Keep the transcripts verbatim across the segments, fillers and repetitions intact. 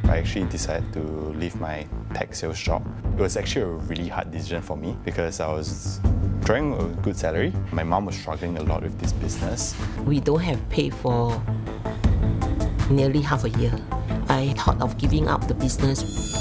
I actually decided to leave my tech sales job. It was actually a really hard decision for me because I was drawing a good salary. My mom was struggling a lot with this business. We don't have pay for nearly half a year. I thought of giving up the business.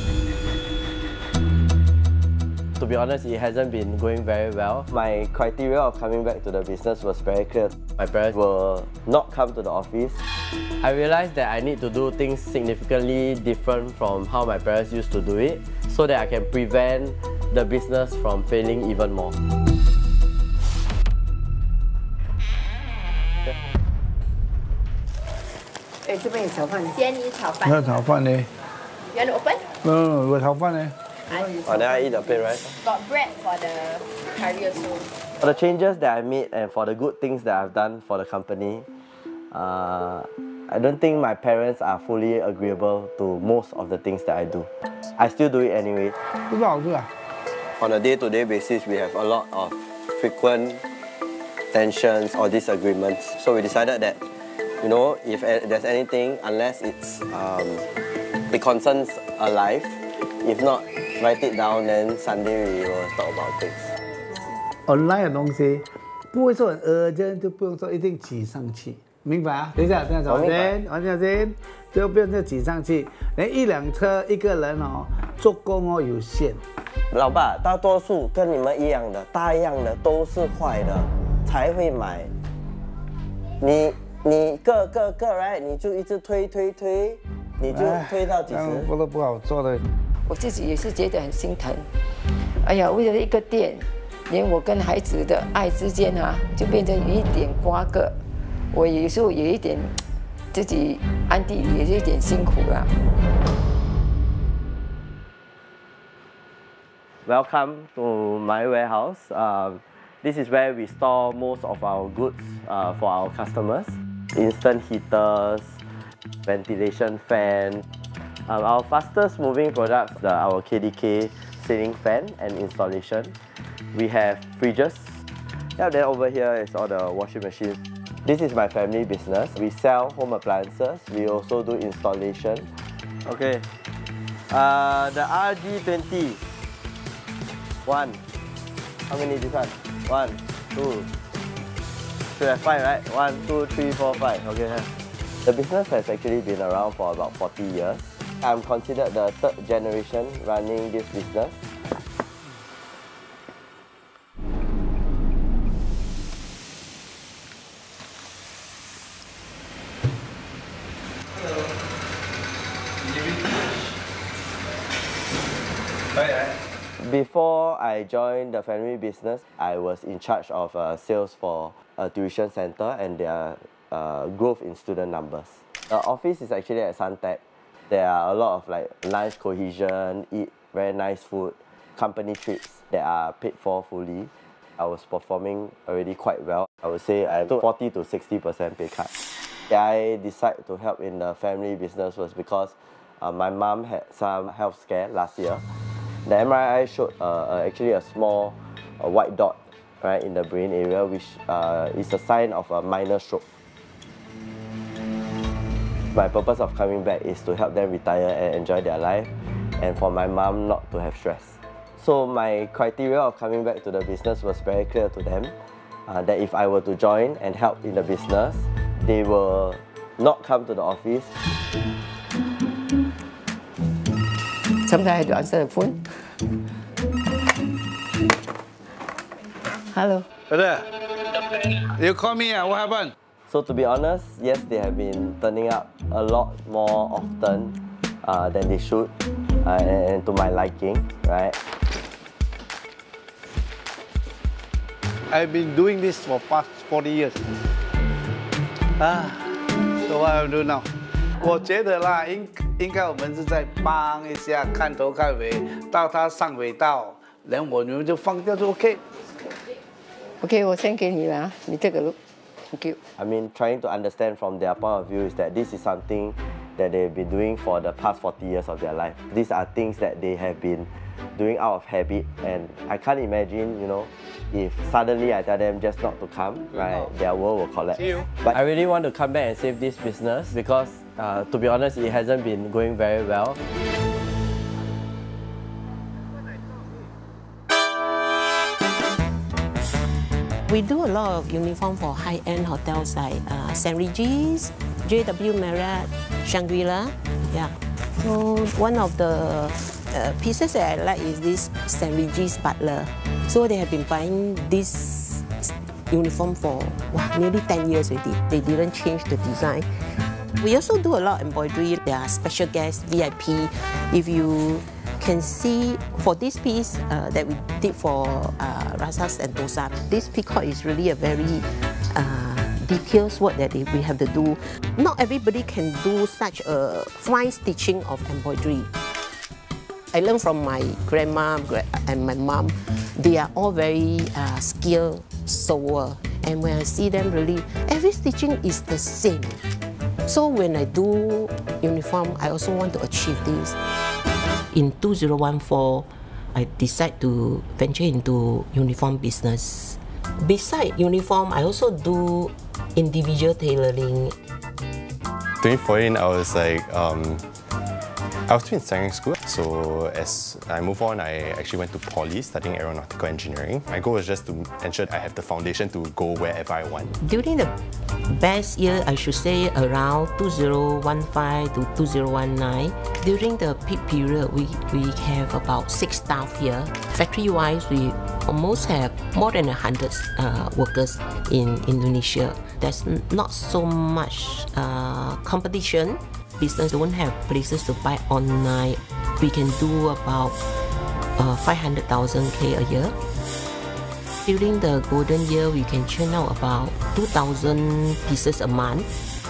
To be honest, it hasn't been going very well. My criteria of coming back to the business was very clear. My parents will not come to the office. I realized that I need to do things significantly different from how my parents used to do it so that I can prevent the business from failing even more. Eh, 这边有炒饭。 鲜鱼炒饭。 那炒饭呢 You want to open? No, 我炒饭呢 Oh, then I eat the plain rice. Got bread for the curry also. For the changes that I made and for the good things that I've done for the company, uh, I don't think my parents are fully agreeable to most of the things that I do. I still do it anyway. 不是好吃啊 On a day-to-day basis, we have a lot of frequent tensions or disagreements. So we decided that, you know, if there's anything, unless it's um, it concerns a life, if not, write it down, then Sunday we will talk about things. Online 的东西不会说很 urgent， 就不用说一定挤上去，明白啊？等一下，这样子，王先，王先生，就不用再挤上去。连一辆车一个人哦，做工哦有限。 老爸，大多数跟你们一样的，大样的都是坏的才会买。你你个个个 right， 你就一直推推推，你就推到几时？ 不都不好做的。 我自己也是觉得很心疼。哎呀，为了一个店，连我跟孩子的爱之间啊，就变成有一点瓜葛。我有时候有一点自己暗地里也是一点辛苦啦。 Welcome to my warehouse. Um, this is where we store most of our goods uh, for our customers. Instant heaters, ventilation fan. Um, our fastest moving products are our K D K ceiling fan and installation. We have fridges. Yeah, then over here is all the washing machines. This is my family business. We sell home appliances. We also do installation. Okay. Uh, the R G twenty. One. How many this one? One, two. Should have five, right? One, two, three, four, five. Okay. The business has actually been around for about forty years. I'm considered the third generation running this business. Before I joined the family business, I was in charge of uh, sales for a tuition center and their uh, growth in student numbers. The office is actually at Suntec. There are a lot of like lunch cohesion, eat very nice food, company trips that are paid for fully. I was performing already quite well. I would say I took forty to sixty percent pay cut. I decided to help in the family business was because uh, my mom had some health scare last year. The M R I showed uh, uh, actually a small uh, white dot right in the brain area, which uh, is a sign of a minor stroke. My purpose of coming back is to help them retire and enjoy their life, and for my mom not to have stress. So my criteria of coming back to the business was very clear to them, uh, that if I were to join and help in the business, they will not come to the office. Sometimes I have to answer the phone. Hello. Brother, you call me, uh, what happened? So to be honest, yes, they have been turning up a lot more often uh, than they should, uh, and, and to my liking, right? I've been doing this for past forty years. Ah, so what I do now? 我觉得啦，应应该我们是在帮一下，看头看尾，到他上尾道，然后我们就放掉就 OK。 OK， 我先给你了，你这个 look。Thank you. I mean, trying to understand from their point of view is that this is something that they've been doing for the past forty years of their life. These are things that they have been doing out of habit, and I can't imagine, you know, if suddenly I tell them just not to come, right, their world will collapse. See you. But I really want to come back and save this business because Uh, to be honest, it hasn't been going very well. We do a lot of uniform for high-end hotels like uh, Saint Regis, J W Marriott, Shangri-La. Yeah. So one of the uh, pieces that I like is this Saint Regis Butler. So they have been buying this uniform for wow, nearly ten years already. They didn't change the design. We also do a lot of embroidery. There are special guests, V I P. If you can see for this piece uh, that we did for uh, Rasa Sentosa, this peacock is really a very uh, detailed work that we have to do. Not everybody can do such a fine stitching of embroidery. I learned from my grandma and my mom. They are all very uh, skilled sewer, and when I see them, really every stitching is the same. So when I do uniform, I also want to achieve this. In two thousand fourteen, I decided to venture into uniform business. Besides uniform, I also do individual tailoring. twenty fourteen, I was like, um, I was still in secondary school. So as I move on, I actually went to poly studying aeronautical engineering. My goal was just to ensure I have the foundation to go wherever I want. During the best year, I should say around two thousand fifteen to two thousand nineteen. During the peak period, we, we have about six staff here. Factory-wise, we almost have more than one hundred uh, workers in Indonesia. There's not so much uh, competition. Business don't have places to buy online. We can do about uh, five hundred thousand K a year. During the golden year, we can churn out about two thousand pieces a month.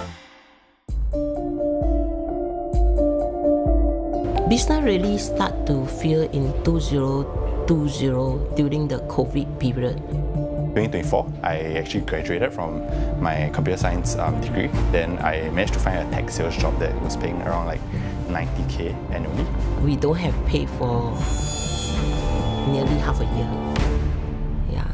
Business really start to feel in two thousand twenty during the COVID period. twenty twenty-four, I actually graduated from my computer science um, degree. Then I managed to find a tech sales job that was paying around like ninety K annually. We don't have pay for nearly half a year. Yeah.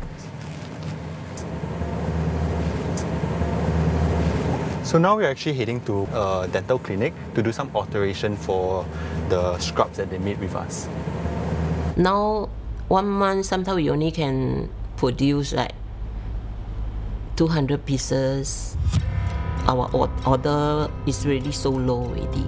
So now we're actually heading to a dental clinic to do some alteration for the scrubs that they made with us. Now, one month, sometimes we only can produce like two hundred pieces. Our order is really so low already.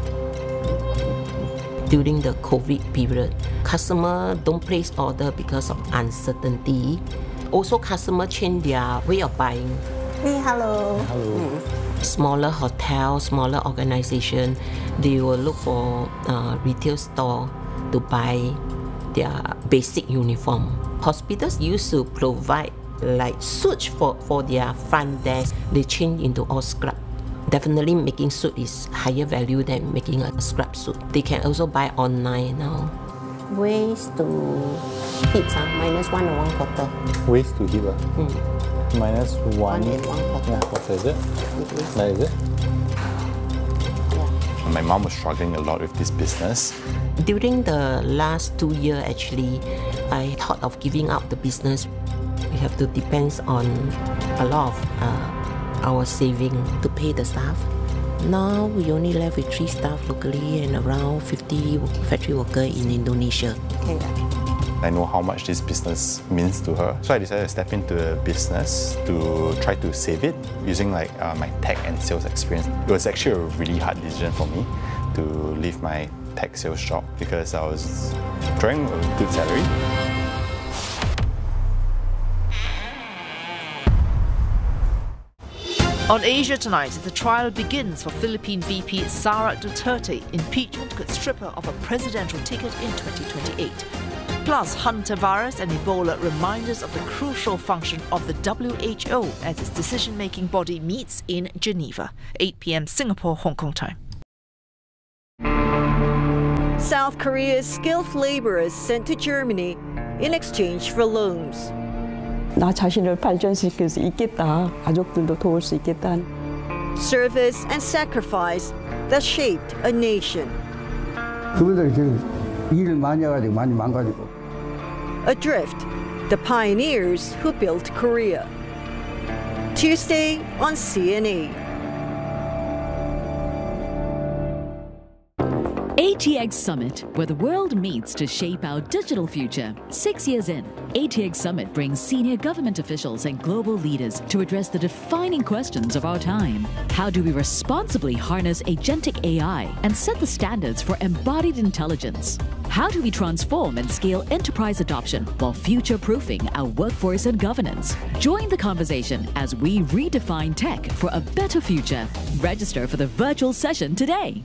During the COVID period, customer don't place order because of uncertainty. Also, customer change their way of buying. Hey, hello. Hello. Mm. Smaller hotel, smaller organization, they will look for uh, retail store to buy their basic uniform. Hospitals used to provide like suits for, for their front desk. They change into all scrub. Definitely making suit is higher value than making a scrub suit. They can also buy online now. Waist to hips, uh, minus one and one quarter. Waist to hip, uh? Mm. Minus one, One and one quarter. one quarter, is it? It is. That is it? Yeah. My mom was struggling a lot with this business. During the last two years, actually, I thought of giving up the business. We have to depend on a lot of uh, our saving to pay the staff. Now we only left with three staff locally and around fifty factory workers in Indonesia. Okay. I know how much this business means to her, so I decided to step into the business to try to save it using like uh, my tech and sales experience. It was actually a really hard decision for me to leave my tech sales job because I was drawing a good salary. On Asia Tonight, the trial begins for Philippine V P Sara Duterte. Impeachment could strip her of a presidential ticket in twenty twenty-eight. Plus, hantavirus and Ebola remind us of the crucial function of the W H O as its decision-making body meets in Geneva. eight p m Singapore, Hong Kong time. South Korea's skilled laborers sent to Germany in exchange for loans. 나 자신을 발전시킬 수 있겠다. 가족들도 도울 수 있겠다. Service and sacrifice that shaped a nation. 그분들이 지금 일을 많이 해가지고 많이 망가지고. Adrift, the pioneers who built Korea. Tuesday on C N A. A T X Summit, where the world meets to shape our digital future. Six years in, A T X Summit brings senior government officials and global leaders to address the defining questions of our time. How do we responsibly harness agentic A I and set the standards for embodied intelligence? How do we transform and scale enterprise adoption while future-proofing our workforce and governance? Join the conversation as we redefine tech for a better future. Register for the virtual session today.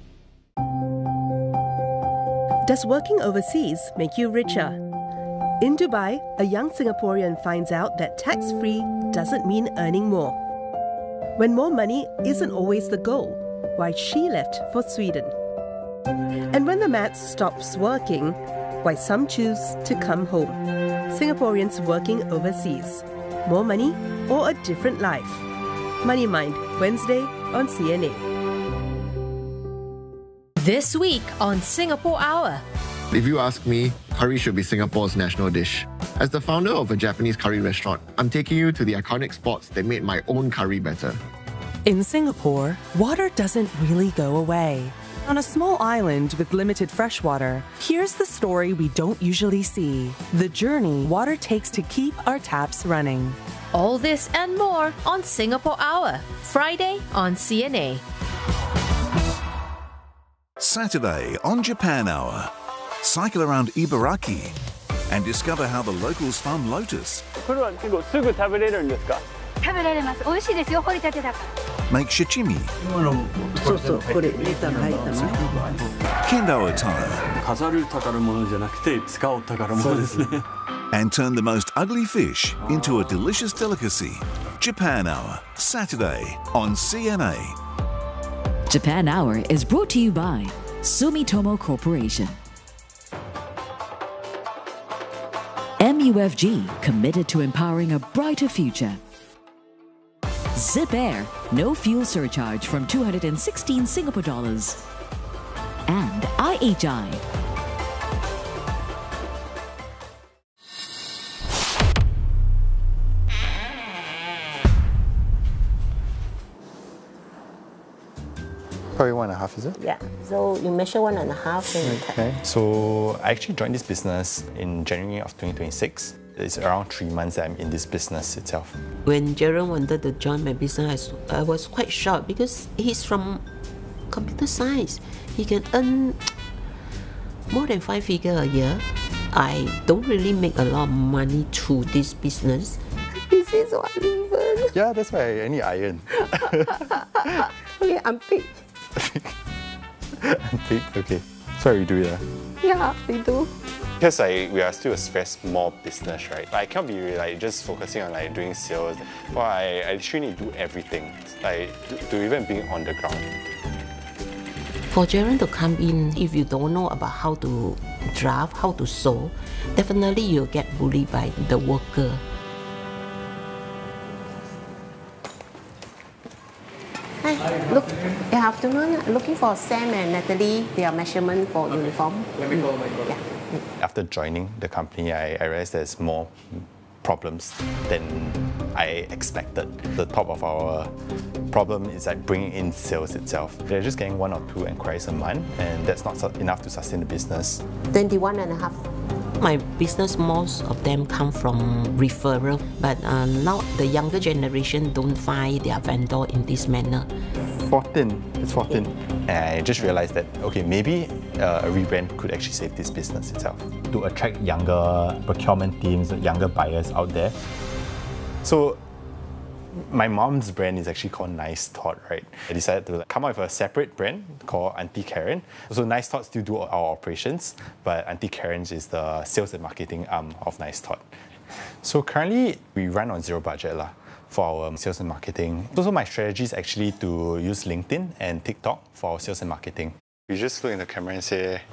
Does working overseas make you richer? In Dubai, a young Singaporean finds out that tax-free doesn't mean earning more. When more money isn't always the goal, why she left for Sweden. And when the maths stops working, why some choose to come home. Singaporeans working overseas. More money or a different life? Money Mind, Wednesday on C N A. This week on Singapore Hour. If you ask me, curry should be Singapore's national dish. As the founder of a Japanese curry restaurant, I'm taking you to the iconic spots that made my own curry better. In Singapore, water doesn't really go away. On a small island with limited freshwater, here's the story we don't usually see. The journey water takes to keep our taps running. All this and more on Singapore Hour, Friday on C N A. Saturday on Japan Hour. Cycle around Ibaraki and discover how the locals farm lotus. Make sashimi. Kendo attire. And turn the most ugly fish into a delicious delicacy. Japan Hour, Saturday on C N A. Japan Hour is brought to you by Sumitomo Corporation. M U F G, committed to empowering a brighter future. Zip Air, no fuel surcharge from two hundred sixteen Singapore dollars. And I H I. Probably one and a half, is it? Yeah, so you measure one and a half. And okay, so I actually joined this business in January of twenty twenty-six. It's around three months that I'm in this business itself. When Jerome wanted to join my business, I was quite shocked because he's from computer science. He can earn more than five figures a year. I don't really make a lot of money through this business. This is what I live. Yeah, that's why I need iron. Okay, I'm big. I'm big? Okay. Sorry, we do it. Uh. Yeah, we do. Because like, we are still a very small business, right? I can't be like just focusing on like doing sales. Well, I, I actually need to do everything, like to, to even being on the ground. For Jaren to come in, if you don't know about how to draft, how to sew, definitely you'll get bullied by the worker. Hi, look, good afternoon. Looking for Sam and Natalie, their measurement for uniform. Let me call my brother. Yeah. After joining the company, I, I realized there's more problems than I expected. The top of our problem is like bringing in sales itself. They're just getting one or two inquiries a month, and that's not enough to sustain the business. twenty-one and a half. My business, most of them come from referral, but uh, now the younger generation don't find their vendor in this manner. fourteen, it's fourteen. And I just realized that, okay, maybe uh, a rebrand could actually save this business itself. To attract younger procurement teams, younger buyers out there. So my mom's brand is actually called Nice Thought, right? I decided to come up with a separate brand called Auntie Karen. So Nice Thought still do our operations, but Auntie Karen is the sales and marketing arm of Nice Thought. So currently, we run on zero budget lah for our sales and marketing. So my strategy is actually to use LinkedIn and TikTok for our sales and marketing. We just look in the camera and say,